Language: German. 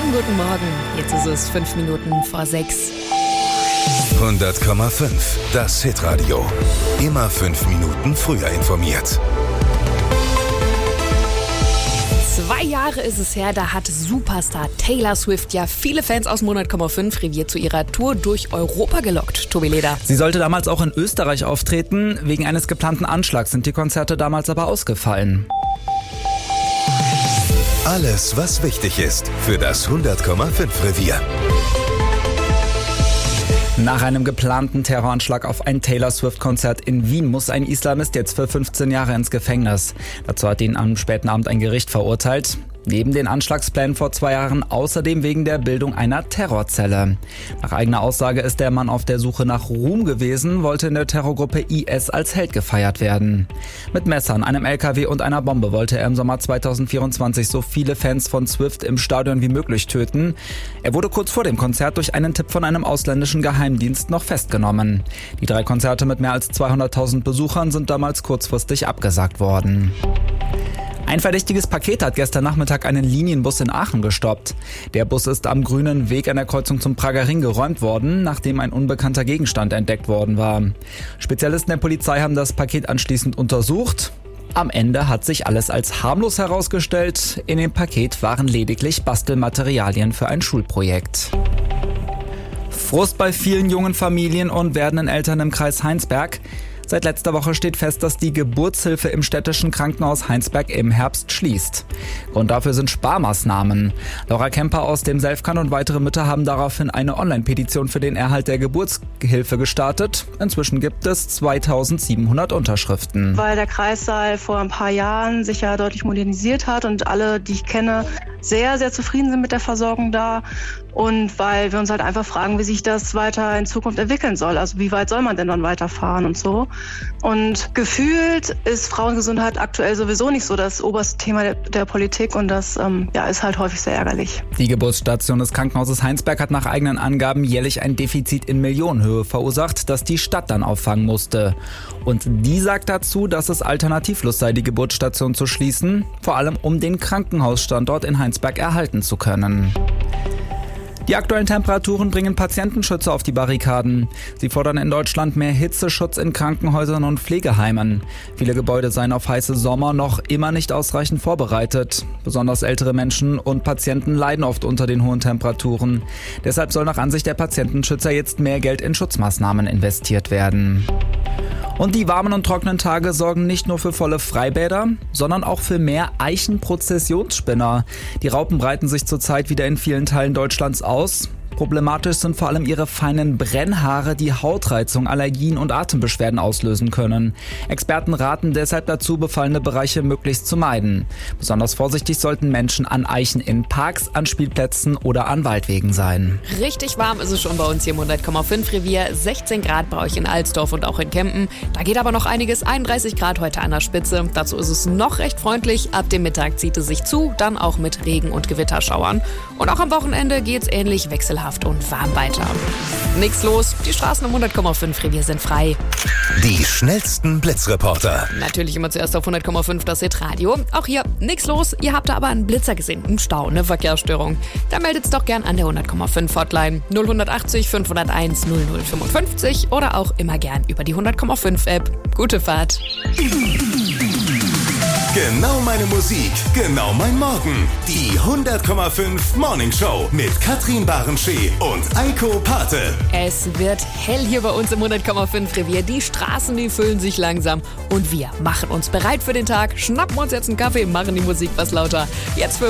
Schönen guten Morgen. Jetzt ist es 5 Minuten vor 6. 100,5. Das Hitradio. Immer 5 Minuten früher informiert. 2 Jahre ist es her, da hat Superstar Taylor Swift ja viele Fans aus dem 100,5 Revier zu ihrer Tour durch Europa gelockt. Tobi Leder. Sie sollte damals auch in Österreich auftreten. Wegen eines geplanten Anschlags sind die Konzerte damals aber ausgefallen. Alles, was wichtig ist für das 100,5 Revier. Nach einem geplanten Terroranschlag auf ein Taylor Swift-Konzert in Wien muss ein Islamist jetzt für 15 Jahre ins Gefängnis. Dazu hat ihn am späten Abend ein Gericht verurteilt. Neben den Anschlagsplänen vor 2 Jahren außerdem wegen der Bildung einer Terrorzelle. Nach eigener Aussage ist der Mann auf der Suche nach Ruhm gewesen, wollte in der Terrorgruppe IS als Held gefeiert werden. Mit Messern, einem LKW und einer Bombe wollte er im Sommer 2024 so viele Fans von Swift im Stadion wie möglich töten. Er wurde kurz vor dem Konzert durch einen Tipp von einem ausländischen Geheimdienst noch festgenommen. Die 3 Konzerte mit mehr als 200.000 Besuchern sind damals kurzfristig abgesagt worden. Ein verdächtiges Paket hat gestern Nachmittag einen Linienbus in Aachen gestoppt. Der Bus ist am Grünen Weg an der Kreuzung zum Prager Ring geräumt worden, nachdem ein unbekannter Gegenstand entdeckt worden war. Spezialisten der Polizei haben das Paket anschließend untersucht. Am Ende hat sich alles als harmlos herausgestellt. In dem Paket waren lediglich Bastelmaterialien für ein Schulprojekt. Frust bei vielen jungen Familien und werdenden Eltern im Kreis Heinsberg. Seit letzter Woche steht fest, dass die Geburtshilfe im städtischen Krankenhaus Heinsberg im Herbst schließt. Grund dafür sind Sparmaßnahmen. Laura Kemper aus dem Selfkan und weitere Mütter haben daraufhin eine Online-Petition für den Erhalt der Geburtshilfe gestartet. Inzwischen gibt es 2700 Unterschriften. Weil der Kreissaal vor ein paar Jahren sich ja deutlich modernisiert hat und alle, die ich kenne, sehr, sehr zufrieden sind mit der Versorgung da. Und weil wir uns halt einfach fragen, wie sich das weiter in Zukunft entwickeln soll. Also wie weit soll man denn dann weiterfahren und so. Und gefühlt ist Frauengesundheit aktuell sowieso nicht so das oberste Thema der Politik. Und das ist halt häufig sehr ärgerlich. Die Geburtsstation des Krankenhauses Heinsberg hat nach eigenen Angaben jährlich ein Defizit in Millionenhöhe verursacht, das die Stadt dann auffangen musste. Und die sagt dazu, dass es alternativlos sei, die Geburtsstation zu schließen, vor allem um den Krankenhausstandort in Heinsberg erhalten zu können. Die aktuellen Temperaturen bringen Patientenschützer auf die Barrikaden. Sie fordern in Deutschland mehr Hitzeschutz in Krankenhäusern und Pflegeheimen. Viele Gebäude seien auf heiße Sommer noch immer nicht ausreichend vorbereitet. Besonders ältere Menschen und Patienten leiden oft unter den hohen Temperaturen. Deshalb soll nach Ansicht der Patientenschützer jetzt mehr Geld in Schutzmaßnahmen investiert werden. Und die warmen und trockenen Tage sorgen nicht nur für volle Freibäder, sondern auch für mehr Eichenprozessionsspinner. Die Raupen breiten sich zurzeit wieder in vielen Teilen Deutschlands aus. Problematisch sind vor allem ihre feinen Brennhaare, die Hautreizung, Allergien und Atembeschwerden auslösen können. Experten raten deshalb dazu, befallene Bereiche möglichst zu meiden. Besonders vorsichtig sollten Menschen an Eichen in Parks, an Spielplätzen oder an Waldwegen sein. Richtig warm ist es schon bei uns hier im 100,5 Revier. 16 Grad bei euch in Alsdorf und auch in Kempen. Da geht aber noch einiges. 31 Grad heute an der Spitze. Dazu ist es noch recht freundlich. Ab dem Mittag zieht es sich zu, dann auch mit Regen- und Gewitterschauern. Und auch am Wochenende geht es ähnlich wechselhaft und warm weiter. Nichts los, die Straßen im 100,5 Revier sind frei. Die schnellsten Blitzreporter. Natürlich immer zuerst auf 100,5 das Hitradio. Auch hier nichts los, ihr habt da aber einen Blitzer gesehen, einen Stau, eine Verkehrsstörung. Da meldet's doch gern an der 100,5 Hotline 0180 501 0055 oder auch immer gern über die 100,5 App. Gute Fahrt. Genau meine Musik, genau mein Morgen. Die 100,5 Morning Show mit Katrin Barenschee und Eiko Pate. Es wird hell hier bei uns im 100,5 Revier. Die Straßen, die füllen sich langsam. Und wir machen uns bereit für den Tag, schnappen uns jetzt einen Kaffee, machen die Musik was lauter. Jetzt für